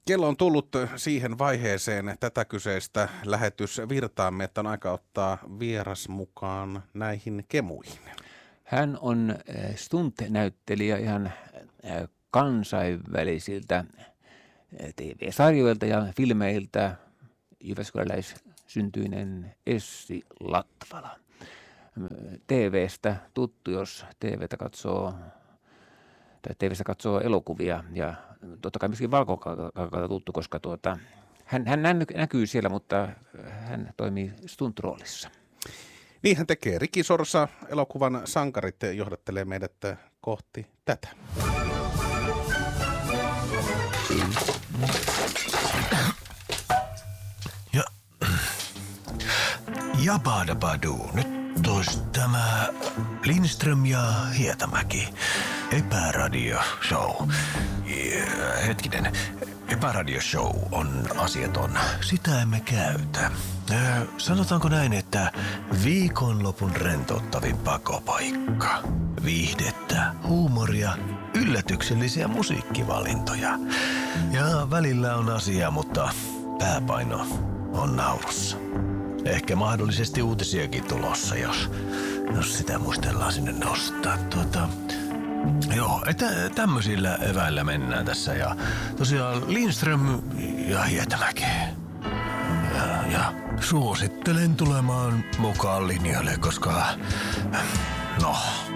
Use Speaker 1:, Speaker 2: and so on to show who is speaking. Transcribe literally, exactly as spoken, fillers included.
Speaker 1: Kello on tullut siihen vaiheeseen tätä kyseistä lähetysvirtaamme, että on aika ottaa vieras mukaan näihin kemuihin.
Speaker 2: Hän on stunt-näyttelijä ihan kansainvälisiltä T V-sarjoilta ja filmeiltä, jyväskyläläissyntyinen Essi Latvala. T V:stä tuttu, jos T V:tä katsoo, tai T V:stä katsoo elokuvia, ja totta kai myöskin Valkokankaata tuttu, koska tuota, hän, hän näkyy siellä, mutta hän toimii stunt-roolissa.
Speaker 1: Niin hän tekee. Riki Sorsa, elokuvan sankarit, johdattelee meidät kohti tätä.
Speaker 3: Ja Jabadabadu. Nyt olisi tämä Lindström ja Hietamäki. Epäradio-show. Ja, hetkinen. Epäradio-show on asiaton. Sitä emme käytä. Äh, sanotaanko näin, että viikonlopun rentouttavin pakopaikka. Viihdettä, huumoria, yllätyksellisiä musiikkivalintoja. Ja välillä on asia, mutta pääpaino on naurussa. Ehkä mahdollisesti uutisiakin tulossa, jos, jos sitä muistellaan sinne nostaa. Tuota, joo, että tämmöisillä eväillä mennään tässä. Ja tosiaan Lindström ja Hietamäki. Ja, ja suosittelen tulemaan mukaan linjoille, koska no,